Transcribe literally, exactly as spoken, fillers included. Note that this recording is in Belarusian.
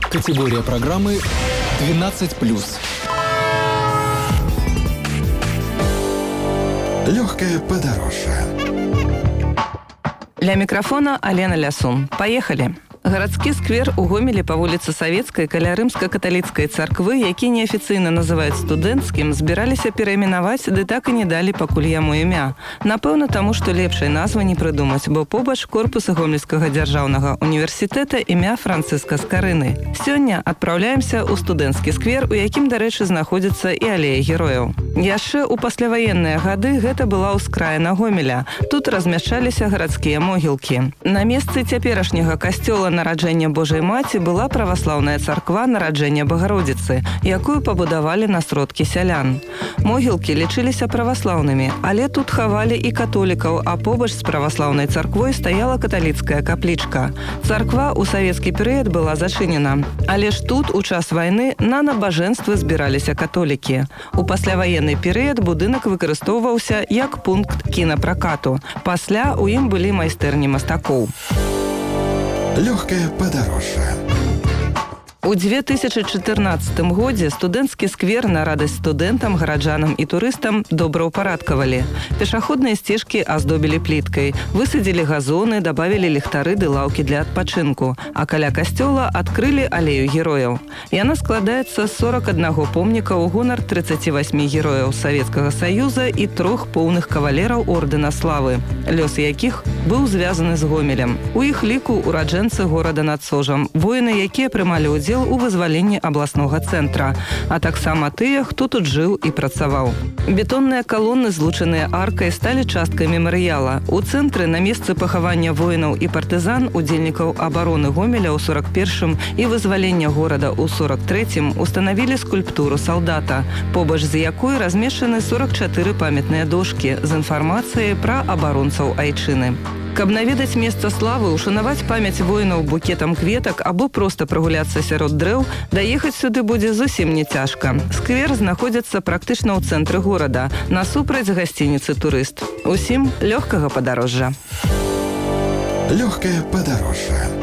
Категория программы двенадцать плюс. Легкое подорожье. Для микрофона Алена Лясун. Поехали! Гарадскі сквер у Гомелі па вуліцы Савецкай каля рымска-каталіцкай царквы, які неафіцыйна называюць студэнцкім, збіраліся перайменаваць, ды так і не далі пакуль яму імя. Напэўна, таму, што лепшай назвы не прыдумаць, бо побач корпуса Гомельскага дзяржаўнага універсітэта імя Францыска Скарыны. Сёння адпраўляемся ў студэнцкі сквер, у якім, дарэчы, знаходзіцца і алея герояў. Яшчэ ў пасляваенныя гады гэта была ўскраіна Гомеля. Тут размяшчаліся гарадскія могілкі. На месцы цяперашняга касцёла нараджэння Божай Маці была праваслаўная царква нараджэння Багародзіцы, якую пабудавалі на сродкі сялян. Могілкі лічыліся праваслаўнымі, але тут хавалі і католікаў, а побач з праваслаўнай царквой стаяла каталіцкая каплічка. Царква ў савецкі перыяд была зачынена. Але ж тут у час вайны на набажэнствы збіраліся католікі. У пасляваенны перыяд будынак выкарыстоўваўся як пункт кінапракату. Пасля ў ім былі майстэрні мастакоў. Легкое подорожье. У две тысячы чатырнаццатым годзе студэнцкі сквер на радасць студэнтам, гараджанам і турыстам добраўпарадкавалі. Пешаходныя сцежкі аздобілі пліткай, высадзілі газоны, дабавілі ліхтары ды лаўкі для адпачынку, а каля касцёла адкрылі алею герояў. Яна складаецца з сорок аднаго помніка ў гонар трыццаці васьмі герояў Савецкага Саюза і трох поўных кавалераў ордэна славы, лёс якіх быў звязаны з Гомелем. У іх ліку ураджэнцы горада над Сожам, воіны, якія прымалі ўдзел у вызваленні абласнога цэнтра, а таксама тыя, хто тут жыў і працаваў. Бетонныя калоны, злучаныя аркай, сталі часткай мемарыяла. У цэнтры на месцы пахавання воінаў і партызан, удзельнікаў абароны Гомеля ў сорак першым і вызвалення горада ў сорак трэцім устанавілі скульптуру салдата, побач з якой размешчаны сорак чатыры памятныя дошкі з інфармацыяй пра абаронцаў айчыны. Каб наведаць месца славы, ушанаваць памяць воінаў букетам кветак або проста прагуляцца сярод дрэў, даехаць сюды будзе зусім не цяжка. Сквер знаходзіцца практычна ў цэнтры горада, насупраць гасцініцы «Турыст». Усім лёгкага падарожжа. Легкое подорожье.